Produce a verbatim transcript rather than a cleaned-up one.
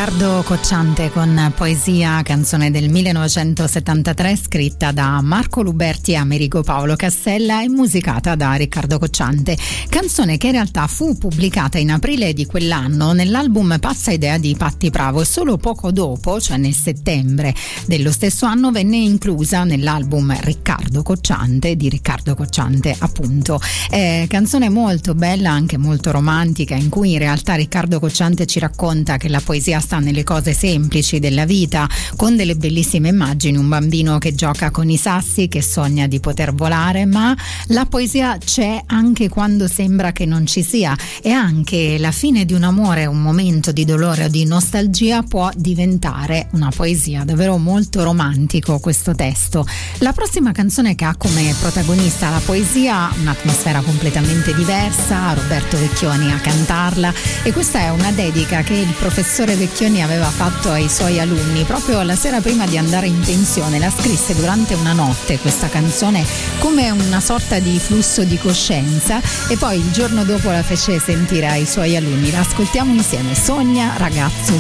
Riccardo Cocciante con Poesia, canzone del millenovecentosettantatré scritta da Marco Luberti e Amerigo Paolo Cassella e musicata da Riccardo Cocciante, canzone che in realtà fu pubblicata in aprile di quell'anno nell'album Pazza Idea di Patti Bravo e solo poco dopo, cioè nel settembre dello stesso anno, venne inclusa nell'album Riccardo Cocciante di Riccardo Cocciante, appunto. È canzone molto bella, anche molto romantica, in cui in realtà Riccardo Cocciante ci racconta che la poesia sta nelle cose semplici della vita, con delle bellissime immagini, un bambino che gioca con i sassi, che sogna di poter volare, ma la poesia c'è anche quando sembra che non ci sia, e anche la fine di un amore, un momento di dolore o di nostalgia può diventare una poesia. Davvero molto romantico questo testo. La prossima canzone che ha come protagonista la poesia, un'atmosfera completamente diversa, Roberto Vecchioni a cantarla, e questa è una dedica che il professore Vecchioni aveva fatto ai suoi alunni proprio la sera prima di andare in pensione. La scrisse durante una notte questa canzone come una sorta di flusso di coscienza e poi il giorno dopo la fece sentire ai suoi alunni. La ascoltiamo insieme. Sogna ragazzo